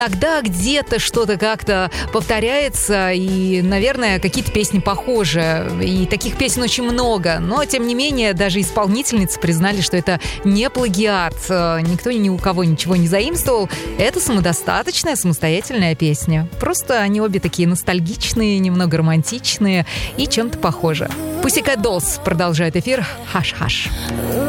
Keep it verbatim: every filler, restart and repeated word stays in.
Иногда где-то что-то как-то повторяется, и, наверное, какие-то песни похожи. И таких песен очень много. Но, тем не менее, даже исполнительницы признали, что это не плагиат. Никто ни у кого ничего не заимствовал. Это самодостаточная, самостоятельная песня. Просто они обе такие ностальгичные, немного романтичные и чем-то похожи. Pussycat Dolls продолжает эфир. Хаш-хаш.